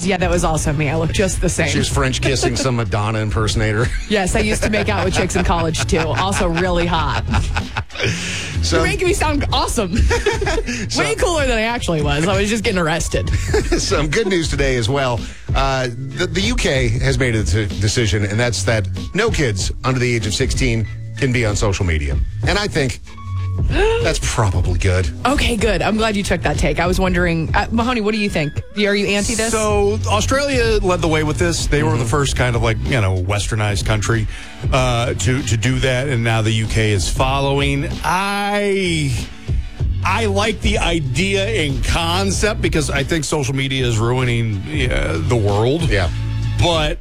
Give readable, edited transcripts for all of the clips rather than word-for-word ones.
Yeah, that was also me. I look just the same. She was French kissing some Madonna impersonator. Yes, I used to make out with chicks in college, too. Also really hot. You're making me sound awesome. Way cooler than I actually was. I was just getting arrested. Some good news today as well. The UK has made a decision, and that's that no kids under the age of 16 can be on social media. And I think that's probably good. Okay, good. I'm glad you took that take. I was wondering, Mahoney, what do you think? Are you anti this? So Australia led the way with this. They were the first kind of westernized country to do that, and now the UK is following. I like the idea in concept because I think social media is ruining the world. Yeah. But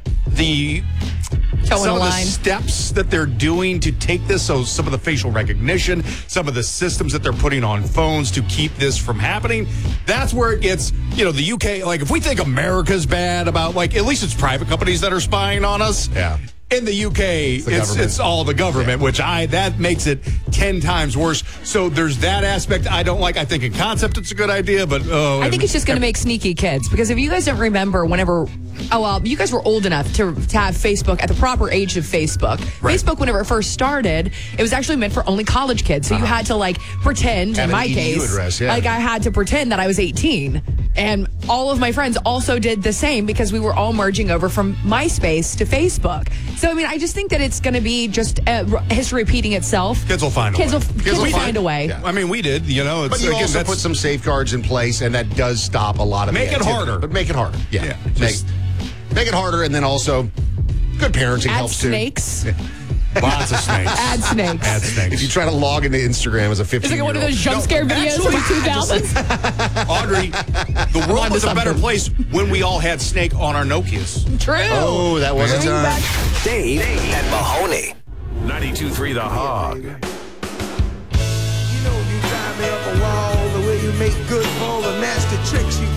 some of the steps that they're doing to take this, so some of the facial recognition, some of the systems that they're putting on phones to keep this from happening, that's where it gets, the UK, if we think America's bad about, at least it's private companies that are spying on us. Yeah. In the UK, it's all the government, which that makes it 10 times worse. So there's that aspect I don't like. I think in concept it's a good idea, but I think it's just going to make sneaky kids. Because if you guys don't remember, you guys were old enough to have Facebook at the proper age of Facebook. Right. Facebook, whenever it first started, it was actually meant for only college kids. So you had to pretend. Have in my case, address, yeah. I had to pretend that I was 18. And all of my friends also did the same because we were all merging over from MySpace to Facebook. So, I just think that it's going to be just history repeating itself. Kids will find a way. Kids will find a way. Yeah. We did, But you also put some safeguards in place, and that does stop a lot of Make it harder. But make it harder. Yeah. Make it harder, and then also good parenting helps too. Snakes. Lots of snakes. Add snakes. If you try to log into Instagram as a 15-year-old. It's like one of those jump scare videos from the 2000s. Audrey, the world was a better place when we all had Snake on our Nokias. True. Oh, that was a time. Dave and Mahoney. 92.3 The Hog.